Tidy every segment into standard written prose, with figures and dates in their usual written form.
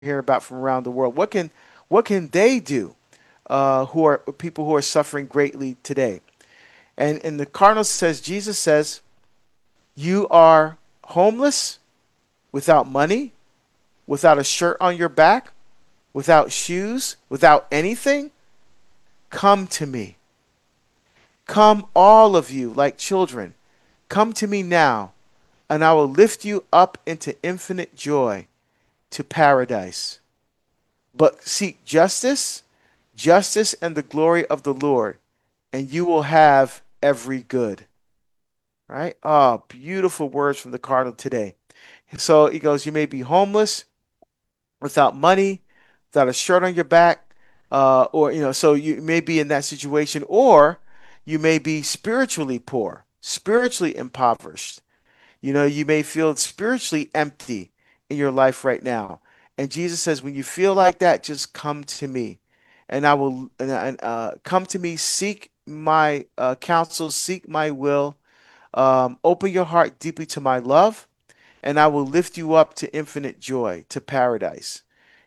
hearing about from around the world. What can they do? Who are people who are suffering greatly today? And the Cardinal says, Jesus says, you are homeless, without money, without a shirt on your back, without shoes, without anything. Come to me. Come, all of you, like children. Come to me now, and I will lift you up into infinite joy, to paradise. But seek justice, justice and the glory of the Lord, and you will have every good. Right? Oh, beautiful words from the Cardinal today. So he goes, you may be homeless, without money, without a shirt on your back, or, so you may be in that situation, or you may be spiritually poor, spiritually impoverished. You may feel spiritually empty in your life right now. And Jesus says, when you feel like that, just come to me, and I will, come to me, seek my counsel, seek my will, open your heart deeply to my love, and I will lift you up to infinite joy, to paradise.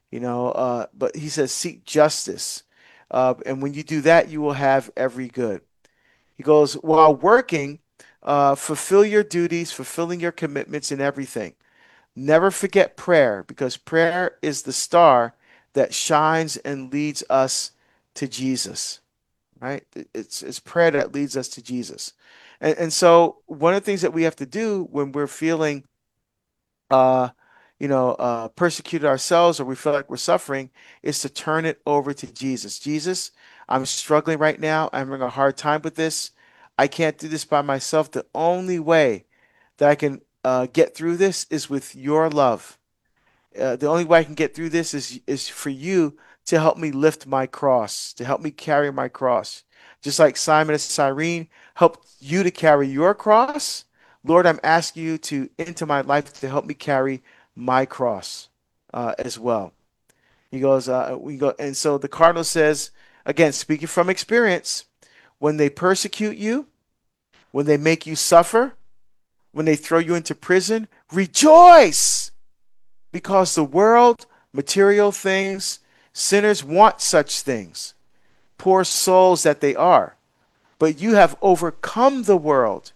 But he says, seek justice. And when you do that, you will have every good. He goes, while working, fulfill your duties, fulfilling your commitments in everything. Never forget prayer, because prayer is the star that shines and leads us to Jesus, right? It's prayer that leads us to Jesus. And so one of the things that we have to do when we're feeling uh, persecuted ourselves, or we feel like we're suffering, is to turn it over to Jesus. Jesus, I'm struggling right now. I'm having a hard time with this. I can't do this by myself. The only way that I can get through this is with your love. The only way I can get through this is for you to help me lift my cross, to help me carry my cross. Just like Simon and Cyrene helped you to carry your cross, Lord, I'm asking you to into my life to help me carry my cross as well. He goes, we go, and so the cardinal says, again, speaking from experience, when they persecute you, when they make you suffer, when they throw you into prison, rejoice, because the world, material things, sinners want such things, poor souls that they are. But you have overcome the world.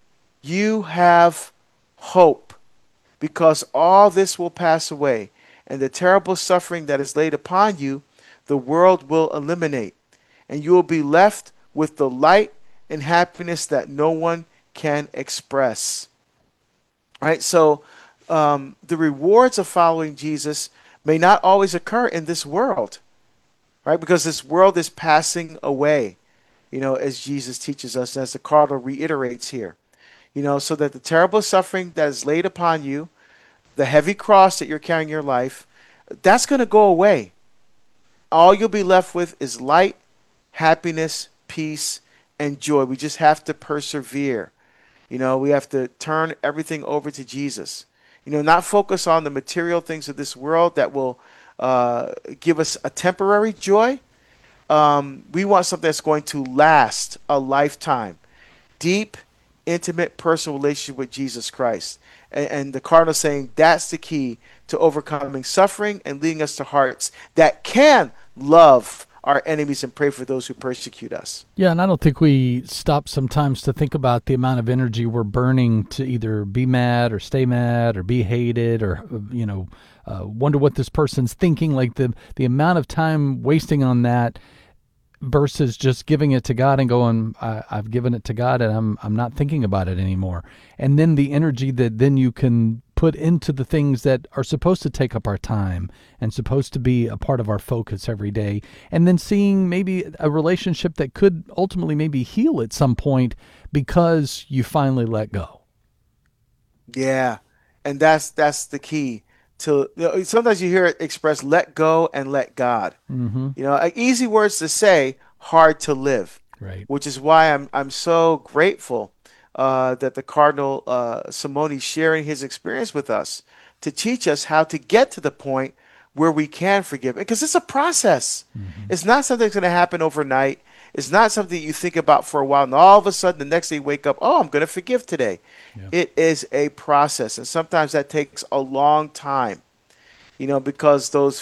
You have hope, because all this will pass away, and the terrible suffering that is laid upon you, the world will eliminate, and you will be left with the light and happiness that no one can express. Right? So, the rewards of following Jesus may not always occur in this world, right? Because this world is passing away, as Jesus teaches us, as the Cardinal reiterates here. So that the terrible suffering that is laid upon you, the heavy cross that you're carrying in your life, that's going to go away. All you'll be left with is light, happiness, peace, and joy. We just have to persevere. We have to turn everything over to Jesus. Not focus on the material things of this world that will give us a temporary joy. We want something that's going to last a lifetime. Deep, intimate, personal relationship with Jesus Christ. And the cardinal saying that's the key to overcoming suffering and leading us to hearts that can love our enemies and pray for those who persecute us. Yeah, and I don't think we stop sometimes to think about the amount of energy we're burning to either be mad or stay mad or be hated or, wonder what this person's thinking. Like the amount of time wasting on that versus just giving it to God and going, I've given it to God and I'm not thinking about it anymore. And then the energy that then you can put into the things that are supposed to take up our time and supposed to be a part of our focus every day. And then seeing maybe a relationship that could ultimately maybe heal at some point because you finally let go. Yeah, and that's the key to. Sometimes you hear it expressed, "Let go and let God." Mm-hmm. Like easy words to say, hard to live. Right. Which is why I'm so grateful that the Cardinal Simone sharing his experience with us to teach us how to get to the point where we can forgive. Because it's a process. Mm-hmm. It's not something that's going to happen overnight. It's not something you think about for a while, and all of a sudden the next day you wake up, oh, I'm going to forgive today. Yeah. It is a process, and sometimes that takes a long time. because those